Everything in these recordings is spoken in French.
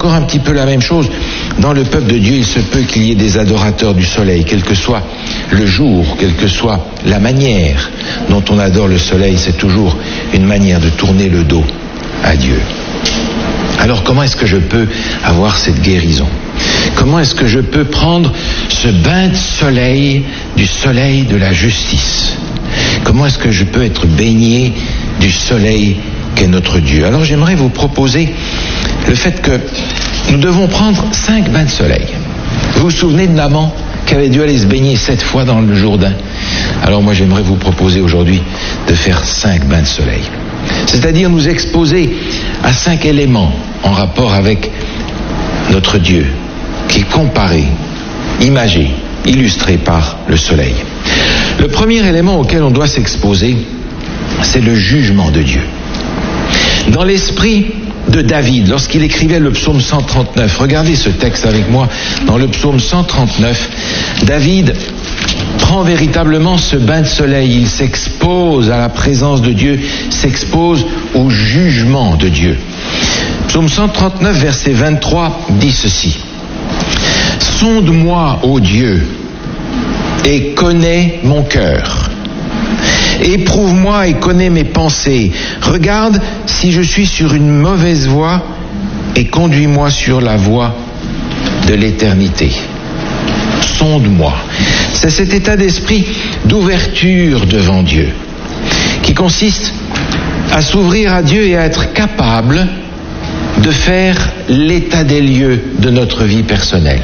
encore un petit peu la même chose. Dans le peuple de Dieu, il se peut qu'il y ait des adorateurs du soleil, quel que soit le jour, quelle que soit la manière dont on adore le soleil, c'est toujours une manière de tourner le dos à Dieu. Alors comment est-ce que je peux avoir cette guérison? Comment est-ce que je peux prendre ce bain de soleil, du soleil de la justice? Comment est-ce que je peux être baigné du soleil qu'est notre Dieu? Alors j'aimerais vous proposer le fait que nous devons prendre 5 bains de soleil. Vous vous souvenez de Naaman qui avait dû aller se baigner 7 fois dans le Jourdain? Alors moi j'aimerais vous proposer aujourd'hui de faire 5 bains de soleil. C'est-à-dire nous exposer à 5 éléments en rapport avec notre Dieu, qui est comparé, imagé, illustré par le soleil. Le premier élément auquel on doit s'exposer, c'est le jugement de Dieu. Dans l'esprit de David, lorsqu'il écrivait le psaume 139, regardez ce texte avec moi, dans le psaume 139, David prend véritablement ce bain de soleil, il s'expose à la présence de Dieu, s'expose au jugement de Dieu. Psaume 139, verset 23, dit ceci: « Sonde-moi, ô Dieu, et connais mon cœur. Éprouve-moi et connais mes pensées. Regarde si je suis sur une mauvaise voie et conduis-moi sur la voie de l'éternité. » Sonde-moi. C'est cet état d'esprit d'ouverture devant Dieu qui consiste à s'ouvrir à Dieu et à être capable de faire l'état des lieux de notre vie personnelle.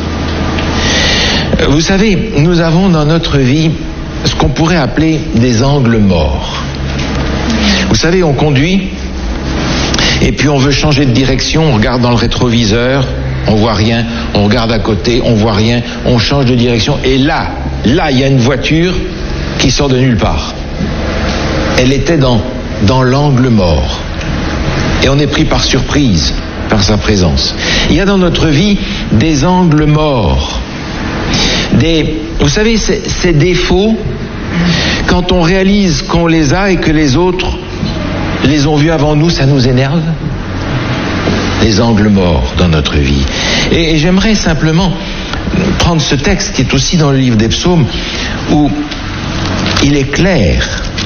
Vous savez, nous avons dans notre vie ce qu'on pourrait appeler des angles morts. Vous savez, on conduit et puis on veut changer de direction, on regarde dans le rétroviseur, on voit rien, on regarde à côté, on voit rien, on change de direction et là, il y a une voiture qui sort de nulle part. Elle était dans l'angle mort et on est pris par surprise par sa présence. Il y a dans notre vie des angles morts. Vous savez, ces défauts, quand on réalise qu'on les a et que les autres les ont vus avant nous, ça nous énerve. Les angles morts dans notre vie. Et j'aimerais simplement prendre ce texte qui est aussi dans le livre des psaumes, où il est clair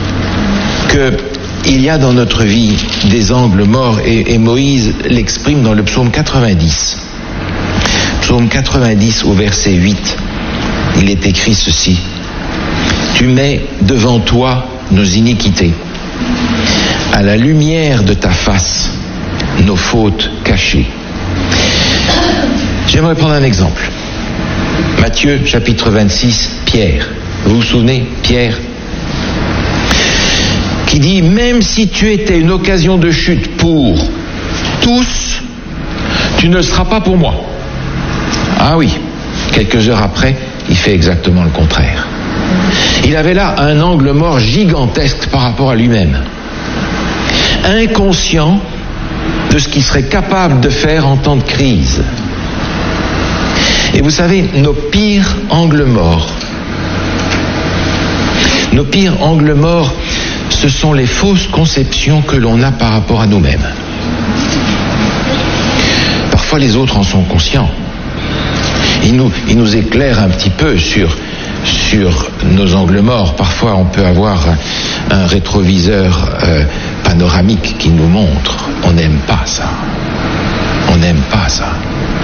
qu'il y a dans notre vie des angles morts, et Moïse l'exprime dans le psaume 90. Psaume 90 au verset 8. Il est écrit ceci: « Tu mets devant toi nos iniquités, à la lumière de ta face, nos fautes cachées. » J'aimerais prendre un exemple. Matthieu, chapitre 26, Pierre. Vous vous souvenez, Pierre, qui dit: « Même si tu étais une occasion de chute pour tous, tu ne le seras pas pour moi. » Ah oui, quelques heures après, il fait exactement le contraire. Il avait là un angle mort gigantesque par rapport à lui-même. Inconscient de ce qu'il serait capable de faire en temps de crise. Et vous savez, nos pires angles morts, ce sont les fausses conceptions que l'on a par rapport à nous-mêmes. Parfois les autres en sont conscients. Ils nous éclairent un petit peu sur nos angles morts. Parfois on peut avoir un rétroviseur panoramique qui nous montre. On n'aime pas ça. On n'aime pas ça.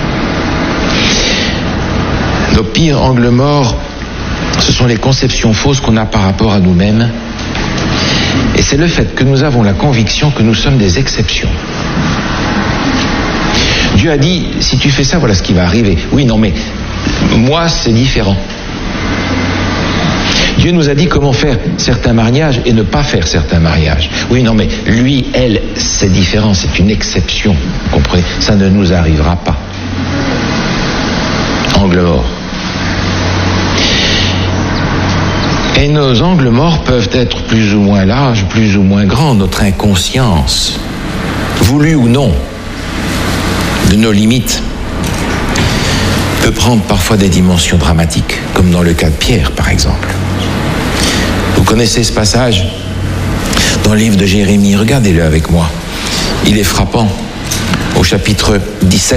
Nos pires angles morts, ce sont les conceptions fausses qu'on a par rapport à nous-mêmes. Et c'est le fait que nous avons la conviction que nous sommes des exceptions. Dieu a dit, si tu fais ça, voilà ce qui va arriver. Oui, non, mais moi, c'est différent. Dieu nous a dit comment faire certains mariages et ne pas faire certains mariages. Oui, non, mais lui, elle, c'est différent, c'est une exception. Vous comprenez ? Ça ne nous arrivera pas. Angle mort. Et nos angles morts peuvent être plus ou moins larges, plus ou moins grands. Notre inconscience, voulue ou non, de nos limites, peut prendre parfois des dimensions dramatiques, comme dans le cas de Pierre, par exemple. Vous connaissez ce passage dans le livre de Jérémie, regardez-le avec moi. Il est frappant. Au chapitre 17,